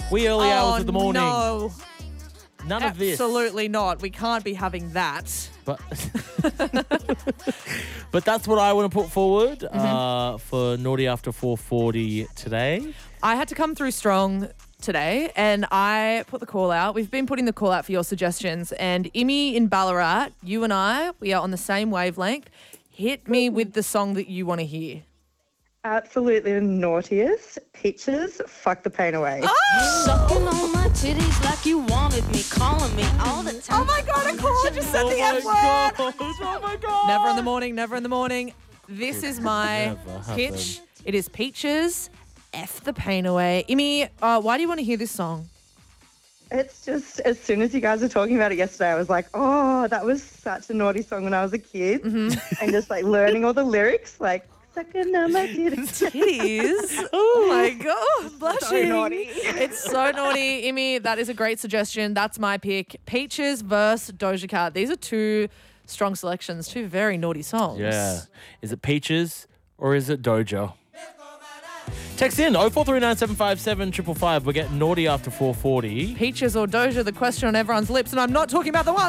Wee early hours of the morning. No, None of this. absolutely not. We can't be having that. But but that's what I want to put forward Mm-hmm. for Naughty After 4:40 today. I had to come through strong today and I put the call out. We've been putting the call out for your suggestions, and Imi in Ballarat, you and I, we are on the same wavelength. Hit me with the song that you want to hear. Absolutely the naughtiest. Peaches, fuck the pain away. Sucking on my titties like you wanted me, calling me all the time. Oh my God, a caller just said the F word. Oh my God. Never in the morning, never in the morning. This is my Never pitch. It is Peaches, F the pain away. Imi, why do you want to hear this song? It's just, as soon as you guys were talking about it yesterday, I was like, oh, that was such a naughty song when I was a kid. And just like learning all the lyrics, like, sucking on my titties. Titties. Oh my God, blushing. So naughty. It's so naughty. Imi, that is a great suggestion. That's my pick. Peaches versus Doja Cat. These are two strong selections, two very naughty songs. Yeah. Is it Peaches or is it Doja? Text in 0439757555. We're getting Naughty After 4:40. Peaches or Doja, the question on everyone's lips, and I'm not talking about the one